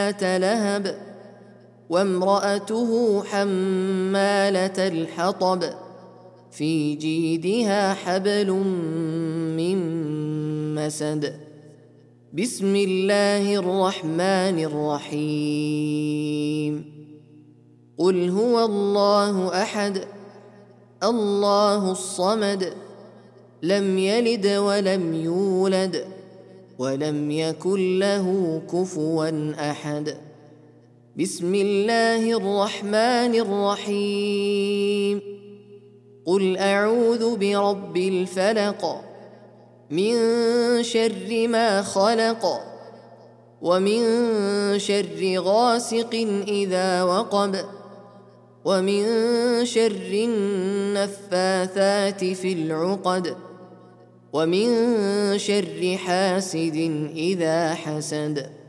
لهب وامرأته حمالة الحطب في جيدها حبل من مسد. بسم الله الرحمن الرحيم. قل هو الله أحد الله الصمد لم يلد ولم يولد ولم يكن له كفوا أحد. بسم الله الرحمن الرحيم. قل أعوذ برب الفلق من شر ما خلق ومن شر غاسق إذا وقب ومن شر النفاثات في العقد ومن شر حاسد إذا حسد.